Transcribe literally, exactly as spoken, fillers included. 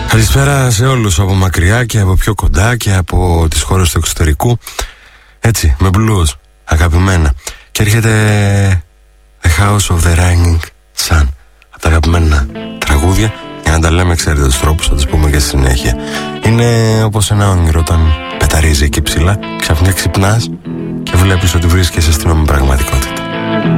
Καλησπέρα σε όλους από μακριά και από πιο κοντά και από τις χώρες του εξωτερικού. Έτσι, με blues, αγαπημένα. Και έρχεται The House of the Rising Sun, από τα αγαπημένα τραγούδια. Για να τα λέμε, ξέρετε τους τρόπους, θα τους πούμε και στη συνέχεια. Είναι όπως ένα όνειρο όταν πεταρίζει εκεί ψηλά, ξαφνικά ξυπνάς και βλέπεις ότι βρίσκεσαι στην πραγματικότητα.